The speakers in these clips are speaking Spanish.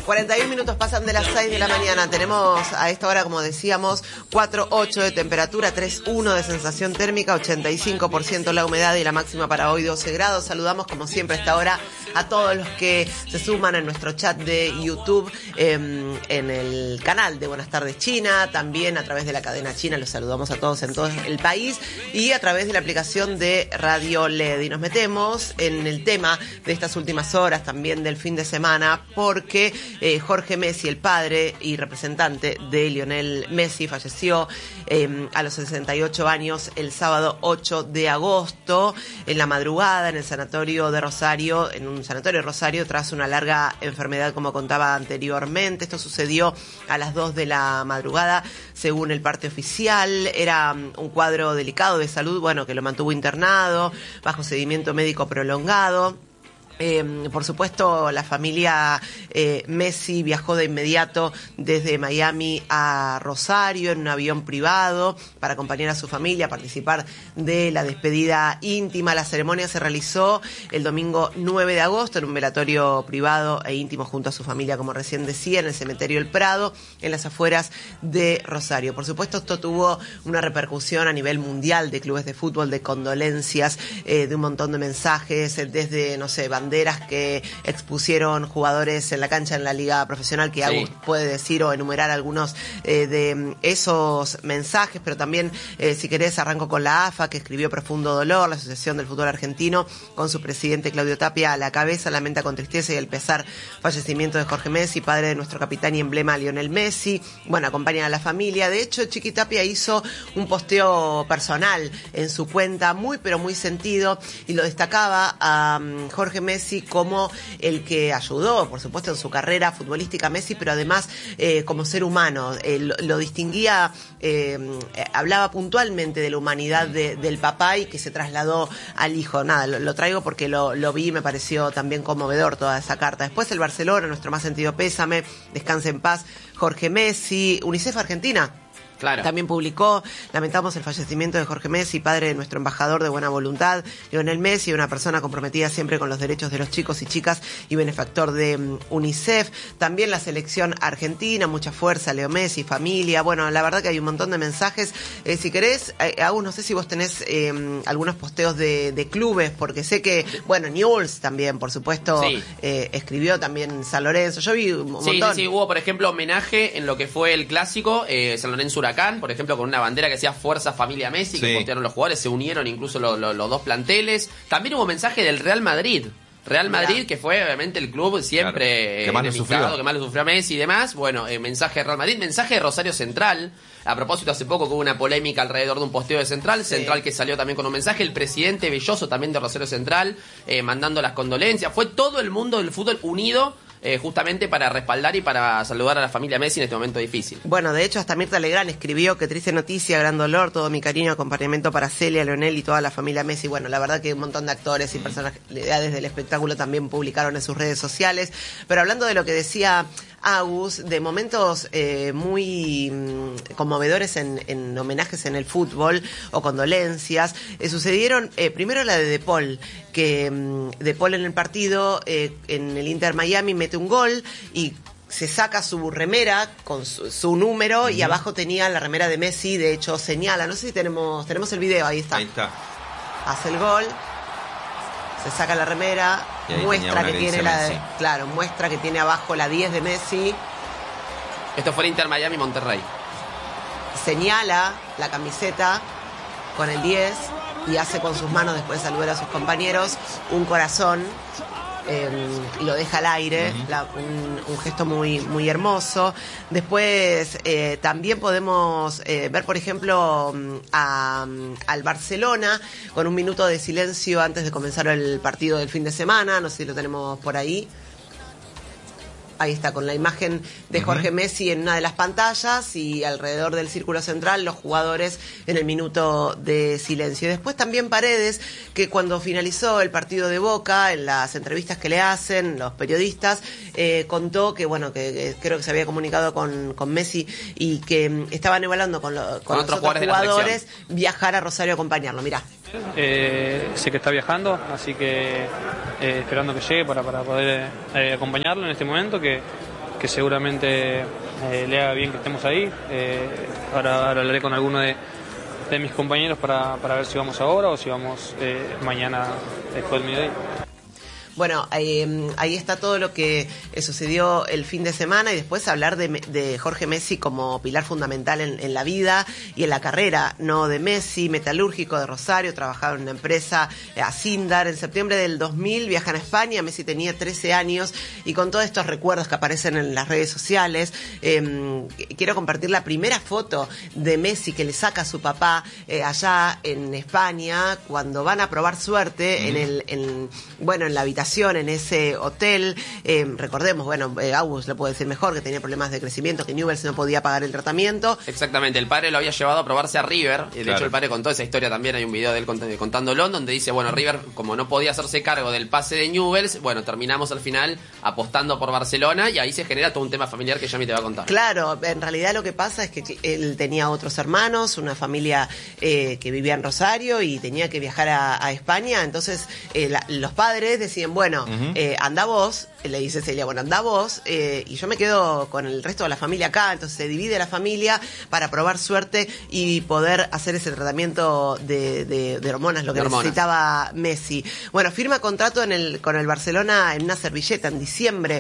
41 minutos pasan de las 6 de la mañana. Tenemos a esta hora, como decíamos, 4,8 de temperatura, 3,1 de sensación térmica, 85% la humedad y la máxima para hoy 12 grados. Saludamos, como siempre, a esta hora a todos los que se suman en nuestro chat de YouTube, en el canal de Buenas Tardes China, también a través de la cadena china. Los saludamos a todos en todo el país y a través de la aplicación de Radio LED. Y nos metemos en el tema de estas últimas horas, también del fin de semana, porque Jorge Messi, el padre y representante de Lionel Messi, falleció a los 68 años el sábado 8 de agosto, en la madrugada, en el sanatorio de Rosario, en un sanatorio de Rosario, tras una larga enfermedad, como contaba anteriormente. Esto sucedió a las 2 de la madrugada, según el parte oficial. Era un cuadro delicado de salud, bueno, que lo mantuvo internado, bajo seguimiento médico prolongado. Por supuesto, la familia Messi viajó de inmediato desde Miami a Rosario en un avión privado para acompañar a su familia, participar de la despedida íntima. La ceremonia se realizó el domingo 9 de agosto en un velatorio privado e íntimo junto a su familia, como recién decía, en el cementerio El Prado, en las afueras de Rosario. Por supuesto, esto tuvo una repercusión a nivel mundial de clubes de fútbol, de condolencias, de un montón de mensajes, desde, no sé, banderas que expusieron jugadores en la cancha en la liga profesional, que Agus puede decir o enumerar algunos de esos mensajes, pero también, si querés, arranco con la AFA, que escribió profundo dolor. La Asociación del Fútbol Argentino, con su presidente Claudio Tapia a la cabeza, lamenta con tristeza y el pesar fallecimiento de Jorge Messi, padre de nuestro capitán y emblema Lionel Messi. Bueno, acompañan a la familia. De hecho, Chiqui Tapia hizo un posteo personal en su cuenta, muy pero muy sentido, y lo destacaba a Jorge Messi como el que ayudó, por supuesto, en su carrera futbolística Messi, pero además como ser humano. Lo distinguía, hablaba puntualmente de la humanidad del papá y que se trasladó al hijo. Nada, lo traigo porque lo vi y me pareció también conmovedor toda esa carta. Después el Barcelona, nuestro más sentido pésame, descanse en paz Jorge Messi. UNICEF Argentina también publicó: lamentamos el fallecimiento de Jorge Messi, padre de nuestro embajador de buena voluntad, Lionel Messi, una persona comprometida siempre con los derechos de los chicos y chicas y benefactor de UNICEF. También la selección argentina, mucha fuerza, Leo Messi, familia. Bueno, la verdad que hay un montón de mensajes. Si querés, Agus, no sé si vos tenés algunos posteos de clubes, porque sé que, bueno, Newell's también, por supuesto, escribió también San Lorenzo. Yo vi un montón. Sí, hubo, por ejemplo, homenaje en lo que fue el clásico, San Lorenzo Huracán, por ejemplo, con una bandera que decía Fuerza Familia Messi, que postearon los jugadores, se unieron incluso los dos planteles. También hubo mensaje del Real Madrid, que fue obviamente el club siempre que más lo sufrió a Messi y demás. Bueno, mensaje de Real Madrid, mensaje de Rosario Central. A propósito, hace poco hubo una polémica alrededor de un posteo de Central que salió también con un mensaje. El presidente Belloso también de Rosario Central, mandando las condolencias. Fue todo el mundo del fútbol unido, justamente para respaldar y para saludar a la familia Messi en este momento difícil. Bueno, de hecho, hasta Mirta Legrand escribió: qué triste noticia, gran dolor, todo mi cariño, acompañamiento para Celia, Leonel y toda la familia Messi. Bueno, la verdad que un montón de actores y personalidades del espectáculo también publicaron en sus redes sociales. Pero hablando de lo que decía Agus, de momentos muy conmovedores en homenajes en el fútbol o condolencias, sucedieron primero la de Paul, que De Paul en el partido en el Inter Miami mete un gol y se saca su remera con su número, y abajo tenía la remera de Messi. De hecho, señala, no sé si tenemos el video, ahí está. Hace el gol, se saca la remera, muestra que tiene muestra que tiene abajo la 10 de Messi. Esto fue el Inter Miami Monterrey. Señala la camiseta con el 10 y hace con sus manos, después de saludar a sus compañeros, un corazón, y lo deja al aire, un gesto muy, muy hermoso. Después también podemos ver, por ejemplo, al Barcelona con un minuto de silencio antes de comenzar el partido del fin de semana. No sé si lo tenemos por ahí. Ahí está, con la imagen de Jorge Messi en una de las pantallas y alrededor del círculo central los jugadores en el minuto de silencio. Y después también Paredes, que cuando finalizó el partido de Boca, en las entrevistas que le hacen los periodistas, contó que, bueno, que creo que se había comunicado con Messi y que estaban evaluando con los otros jugadores viajar a Rosario a acompañarlo. Mirá. Sé que está viajando, así que esperando que llegue para poder acompañarlo en este momento, que que seguramente le haga bien que estemos ahí. Ahora hablaré con alguno de mis compañeros para ver si vamos ahora o si vamos mañana después del mediodía. Bueno, ahí está todo lo que sucedió el fin de semana y después hablar de Jorge Messi como pilar fundamental en la vida y en la carrera, ¿no? De Messi, metalúrgico de Rosario, trabajaba en una empresa, Asindar. En septiembre del 2000 viajan a España, Messi tenía 13 años y con todos estos recuerdos que aparecen en las redes sociales, quiero compartir la primera foto de Messi que le saca a su papá allá en España cuando van a probar suerte en la habitación, en ese hotel. Recordemos, Agus lo puede decir mejor, que tenía problemas de crecimiento, que Newell's no podía pagar el tratamiento. Exactamente, el padre lo había llevado a probarse a River, y de Claro. hecho el padre contó esa historia también, hay un video de él contándolo, donde dice, River, como no podía hacerse cargo del pase de Newell's, terminamos al final apostando por Barcelona, y ahí se genera todo un tema familiar que Yami te va a contar. Claro, en realidad lo que pasa es que él tenía otros hermanos, una familia que vivía en Rosario y tenía que viajar a España, entonces los padres decían, anda vos, le dice Celia, anda vos, y yo me quedo con el resto de la familia acá, entonces se divide la familia para probar suerte y poder hacer ese tratamiento de hormonas, lo que necesitaba Messi. Firma contrato con el Barcelona en una servilleta en diciembre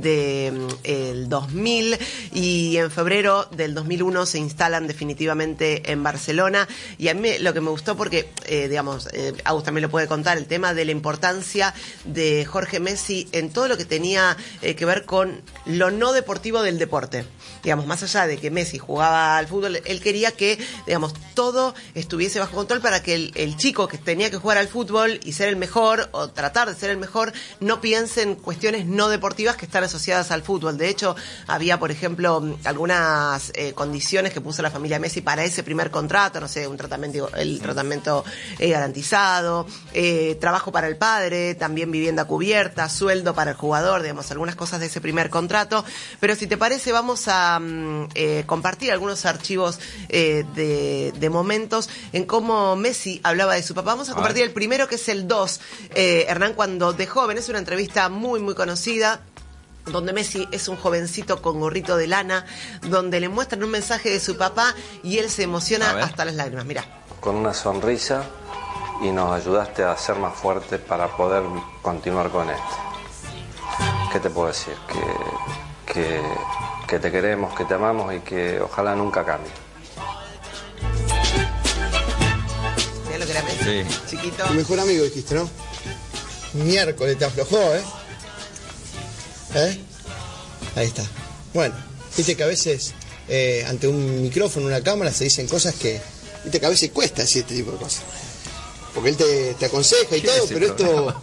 del 2000 y en febrero del 2001 se instalan definitivamente en Barcelona. Y a mí lo que me gustó porque, Agus también lo puede contar, el tema de la importancia de Jorge Messi en todo lo que tenía que ver con lo no deportivo del deporte. Más allá de que Messi jugaba al fútbol, él quería que, todo estuviese bajo control para que el chico que tenía que jugar al fútbol y ser el mejor, o tratar de ser el mejor, no piense en cuestiones no deportivas que están asociadas al fútbol. De hecho, había, por ejemplo, algunas condiciones que puso la familia Messi para ese primer contrato, el tratamiento garantizado, trabajo para el padre, también vivienda cubierta, sueldo para el jugador, algunas cosas de ese primer contrato. Pero si te parece, vamos a compartir algunos archivos de momentos en cómo Messi hablaba de su papá. Vamos a compartir el primero, que es el 2. Hernán, cuando de joven, es una entrevista muy, muy conocida, donde Messi es un jovencito con gorrito de lana, donde le muestran un mensaje de su papá y él se emociona hasta las lágrimas. Mirá. Con una sonrisa, y nos ayudaste a ser más fuertes para poder continuar con esto. ¿Qué te puedo decir? Que te queremos, que te amamos y que ojalá nunca cambie. Mirá lo que era Messi, chiquito. Tu mejor amigo dijiste, ¿no? Miércoles te aflojó, Ahí está. Bueno, viste que a veces ante un micrófono, una cámara, se dicen cosas que, viste que a veces cuesta decir este tipo de cosas. Porque él te aconseja y todo, pero esto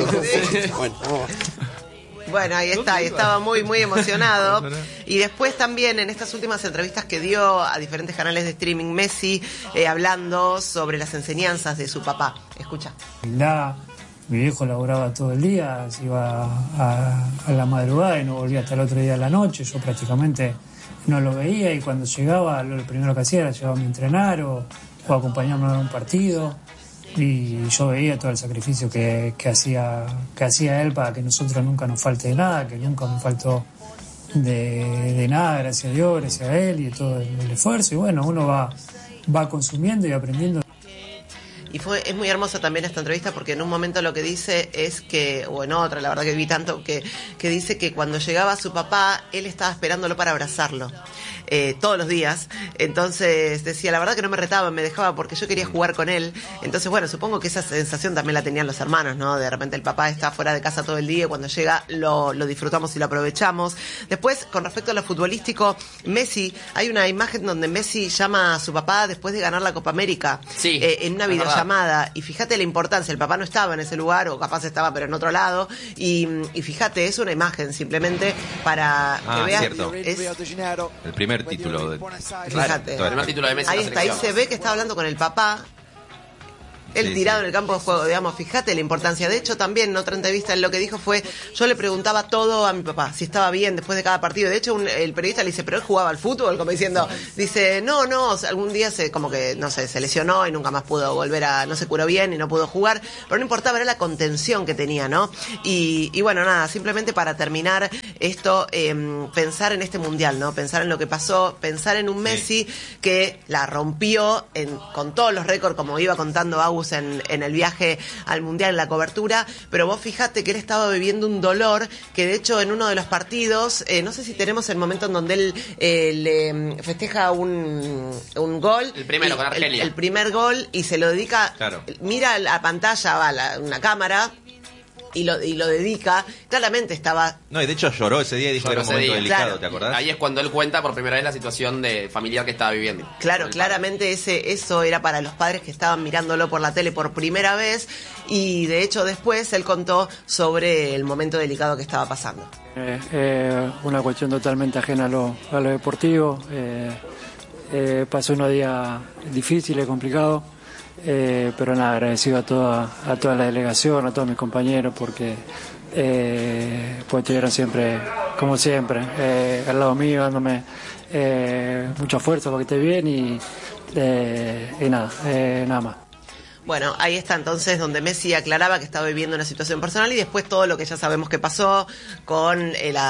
Bueno, ahí está, y estaba muy, muy emocionado. Y después también en estas últimas entrevistas que dio a diferentes canales de streaming, Messi hablando sobre las enseñanzas de su papá. Escucha. Mi viejo laburaba todo el día, se iba a la madrugada y no volvía hasta el otro día de la noche. Yo prácticamente no lo veía, y cuando llegaba, lo primero que hacía era llevarme a entrenar o acompañarme a un partido. Y yo veía todo el sacrificio que hacía él para que nosotros nunca nos falte de nada, que nunca me faltó de nada, gracias a Dios, gracias a él y todo el esfuerzo. Y bueno, uno va consumiendo y aprendiendo. Y es muy hermosa también esta entrevista, porque en un momento lo que dice es que, o en otra, la verdad que vi tanto, que dice que cuando llegaba su papá, él estaba esperándolo para abrazarlo. Todos los días. Entonces decía, la verdad que no me retaba, me dejaba porque yo quería jugar con él. Entonces, supongo que esa sensación también la tenían los hermanos, ¿no? De repente el papá está fuera de casa todo el día y cuando llega lo disfrutamos y lo aprovechamos. Después, con respecto a lo futbolístico, Messi, hay una imagen donde Messi llama a su papá después de ganar la Copa América, en una videollamada, y fíjate la importancia, el papá no estaba en ese lugar, o capaz estaba pero en otro lado, y fíjate, es una imagen simplemente para que veas. Cierto. Es el primer título de... Fíjate. El primer título de Messi. Ahí en la está, ahí selección. se ve que está hablando con el papá. él tirado en el campo de juego, digamos, fíjate la importancia. De hecho, también en otra entrevista él lo que dijo fue, yo le preguntaba todo a mi papá, si estaba bien después de cada partido. De hecho, el periodista le dice, pero él jugaba al fútbol, como diciendo, dice, no, o sea, algún día como que, no sé, se lesionó y nunca más pudo volver no se curó bien y no pudo jugar, pero no importaba, era la contención que tenía, ¿no? Y bueno, nada, simplemente para terminar esto, pensar en este mundial, ¿no? Pensar en lo que pasó, pensar en un Messi que la rompió con todos los récords, como iba contando Agus en el viaje al mundial, en la cobertura, pero vos fijate que él estaba viviendo un dolor que de hecho en uno de los partidos, no sé si tenemos el momento en donde él le festeja un gol. El primero con Argelia. El primer gol y se lo dedica, claro. Mira la pantalla, una cámara y lo dedica. Claramente estaba... No, y de hecho lloró ese día y dijo que era un momento delicado, claro. ¿te acordás? Ahí es cuando él cuenta por primera vez la situación de familiar que estaba viviendo. Claro, claramente eso era para los padres que estaban mirándolo por la tele por primera vez, y de hecho después él contó sobre el momento delicado que estaba pasando. Una cuestión totalmente ajena a lo deportivo. Pasó unos días difíciles, complicados. Pero nada, agradecido a toda la delegación, a todos mis compañeros, porque pues estuvieron siempre, como siempre, al lado mío, dándome mucha fuerza para que esté bien y nada más. Bueno, ahí está entonces donde Messi aclaraba que estaba viviendo una situación personal y después todo lo que ya sabemos que pasó con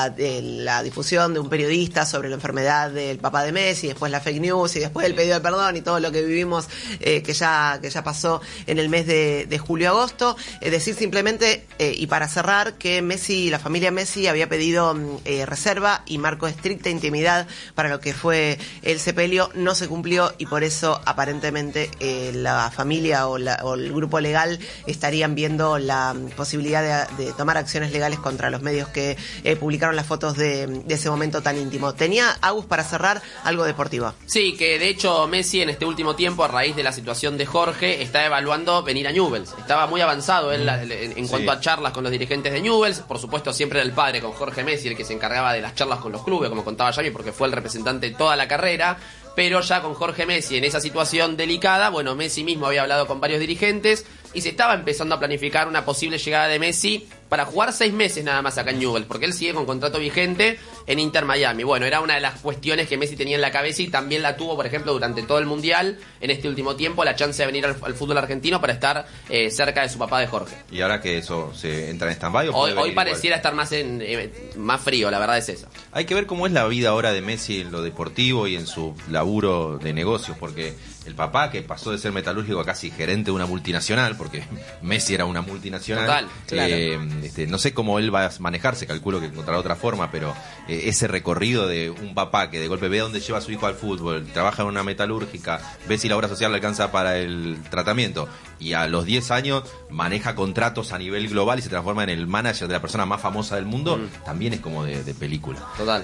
la difusión de un periodista sobre la enfermedad del papá de Messi, después la fake news y después el pedido de perdón y todo lo que vivimos que ya pasó en el mes de julio-agosto. Decir simplemente, y para cerrar, que la familia Messi había pedido reserva y marco de estricta intimidad para lo que fue el sepelio. No se cumplió y por eso aparentemente la familia o el grupo legal estarían viendo la posibilidad de tomar acciones legales contra los medios que publicaron las fotos de ese momento tan íntimo. Tenía, Agus, para cerrar, algo deportivo. Sí, que de hecho Messi en este último tiempo, a raíz de la situación de Jorge, está evaluando venir a Newell's. Estaba muy avanzado él en cuanto a charlas con los dirigentes de Newell's. Por supuesto, siempre era el padre con Jorge Messi el que se encargaba de las charlas con los clubes, como contaba Yami, porque fue el representante toda la carrera. Pero ya con Jorge Messi en esa situación delicada, bueno, Messi mismo había hablado con varios dirigentes y se estaba empezando a planificar una posible llegada de Messi para jugar 6 meses nada más acá en Newell's, porque él sigue con contrato vigente en Inter Miami. Bueno, era una de las cuestiones que Messi tenía en la cabeza y también la tuvo, por ejemplo, durante todo el Mundial, en este último tiempo, la chance de venir al fútbol argentino para estar cerca de su papá de Jorge. ¿Y ahora que eso se entra en stand-by? Hoy pareciera estar más frío, la verdad es esa. Hay que ver cómo es la vida ahora de Messi en lo deportivo y en su laburo de negocios, porque el papá, que pasó de ser metalúrgico a casi gerente de una multinacional, porque Messi era una multinacional. Total, claro. No sé cómo él va a manejarse, calculo que encontrará otra forma, pero ese recorrido de un papá que de golpe ve dónde lleva a su hijo al fútbol, trabaja en una metalúrgica, ve si la obra social le alcanza para el tratamiento, y a los 10 años maneja contratos a nivel global y se transforma en el manager de la persona más famosa del mundo, también es como de película. Total.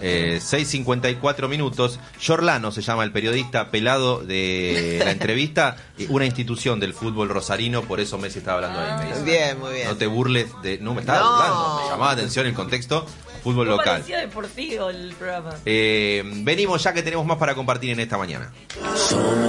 6:54 minutos. Giorlano se llama el periodista pelado de la entrevista, una institución del fútbol rosarino, por eso Messi estaba hablando ahí. Me dice, Bien, muy bien. no te burles de... No, me estaba burlando, me llamaba la atención el contexto, fútbol local. Parecía deportivo el programa. Venimos ya que tenemos más para compartir en esta mañana.